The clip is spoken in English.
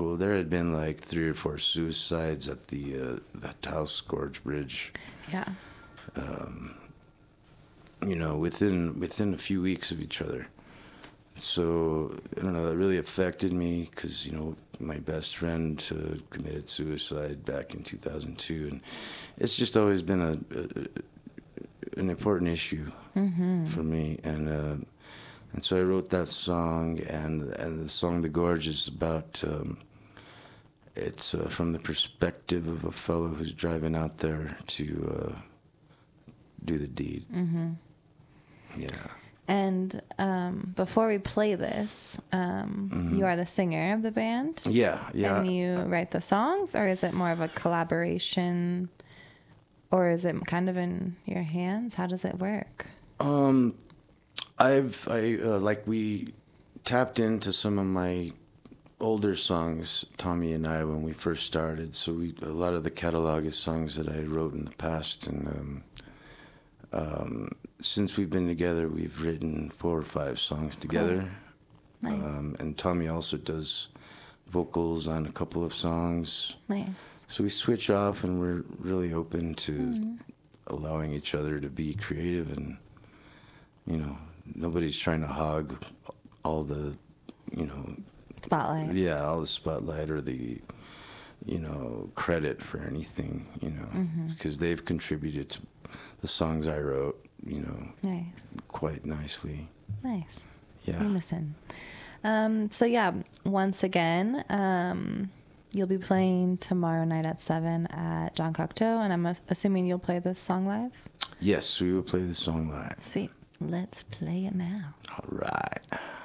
cool. There had been like 3 or 4 suicides at the Taos Gorge Bridge. Yeah. You know, within a few weeks of each other. So, I don't know, that really affected me because, you know, my best friend committed suicide back in 2002. And it's just always been an important issue for me. And so I wrote that song, and the song The Gorge is about, it's from the perspective of a fellow who's driving out there to do the deed. Yeah. And before we play this, you are the singer of the band? Yeah. And you write the songs, or is it more of a collaboration, or is it kind of in your hands? How does it work? We tapped into some of my older songs, Tommy and I, when we first started. So a lot of the catalog is songs that I wrote in the past, and since we've been together, we've written 4 or 5 songs together. Cool. Nice. And Tommy also does vocals on a couple of songs. Nice. So we switch off, and we're really open to allowing each other to be creative, and, you know, nobody's trying to hog all the, you know... Spotlight. Yeah, all the spotlight or the, you know, credit for anything, you know, because they've contributed to the songs I wrote, you know, Nice. quite nicely. Nice. Yeah. Unison. So yeah, once again, you'll be playing tomorrow night at 7 at John Cocteau, and I'm assuming you'll play this song live? Yes, we will play the song live. Sweet. Let's play it now. All right.